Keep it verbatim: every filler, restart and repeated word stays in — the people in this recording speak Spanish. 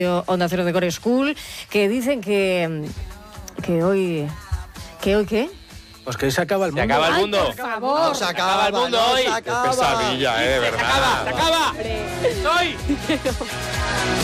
Onda Cero de Core School, que dicen que, que hoy... ¿Que hoy qué? Pues que hoy se acaba el mundo. Se acaba el mundo. Ay, por favor. No se acaba el mundo hoy. se acaba. Qué pesadilla, eh, de verdad. Se acaba, se acaba. Hoy.